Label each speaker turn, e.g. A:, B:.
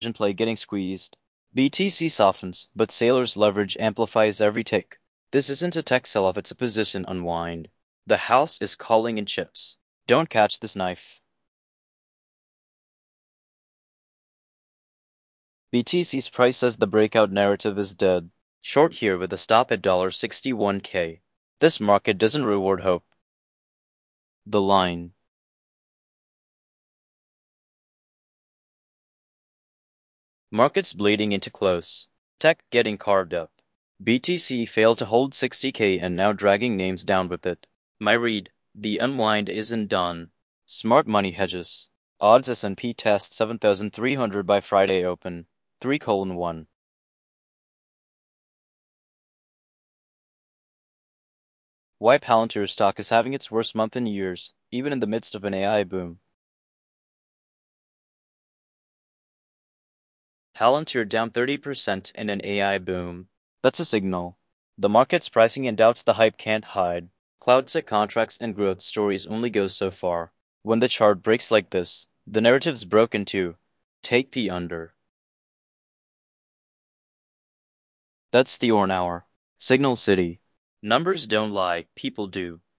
A: play getting squeezed. BTC softens, but Sailor's leverage amplifies every tick. This isn't a tech sell-off, it's a position unwind. The house is calling in chips. Don't catch this knife. BTC's price says the breakout narrative is dead. Short here with a stop at $61K. This market doesn't reward hope. The line. Markets bleeding into close. Tech getting carved up. BTC failed to hold 60K and now dragging names down with it. My read, the unwind isn't done. Smart money hedges. Odds S&P test 7,300 by Friday open. 3:1. Why Palantir stock is having its worst month in years, even in the midst of an AI boom. Palantir down 30% in an AI boom. That's a signal. The market's pricing and doubts the hype can't hide. CloudSec contracts and growth stories only go so far. When the chart breaks like this, the narrative's broken too. Take P under. That's the Orn hour. Signal City. Numbers don't lie, people do.